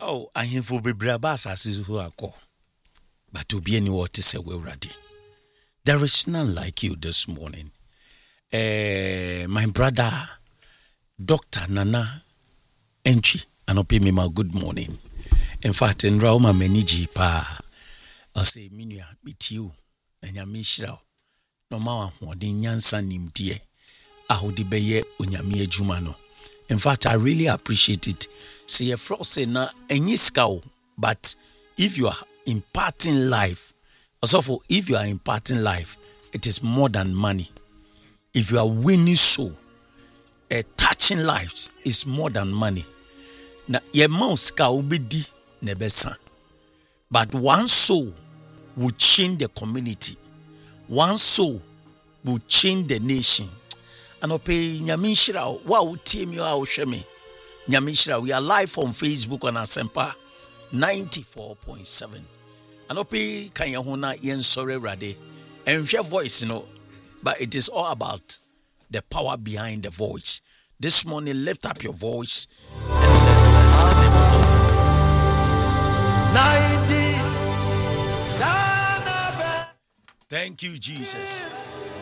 Oh, I have for Brabas as is who I call. But to be any what is a well ready. There is none like you this morning. My brother, Dr. Nana Entry, and pay me my good morning. In fact, in Rauma Meniji pa, I say, Minia, meet you, and Yamishra. No matter what the Yansan nim dear, I hold the beye unyamie jumano. In fact, I really appreciate it. Say a frost na any scow, but if you are imparting life, also for if you are imparting life, it is more than money. If you are winning soul, touching lives is more than money. Now, your mouse will be di nebesa, but one soul will change the community. One soul will change the nation. And pay Nyamishra, wow, team you are shemi. Nyamishra, we are live on Facebook on Asempa 94.7. And pay Kanyahuna yen sorry rade. And your voice, but it is all about the power behind the voice. This morning, lift up your voice and let's bless the name of the Lord. Thank you, Jesus.